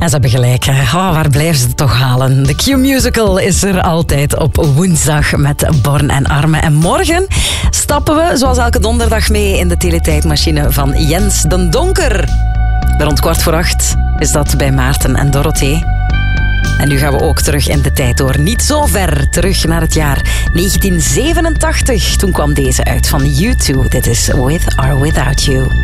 En ze hebben gelijk. Waar blijven ze het toch halen? De Q-musical is er altijd op woensdag met Born en Arme. En morgen stappen we, zoals elke donderdag, mee in de teletijdmachine van Jens den Donker. Rond 7:15 is dat bij Maarten en Dorothee. En nu gaan we ook terug in de tijd door. Niet zo ver terug naar het jaar 1987. Toen kwam deze uit van U2. Dit is With or Without You.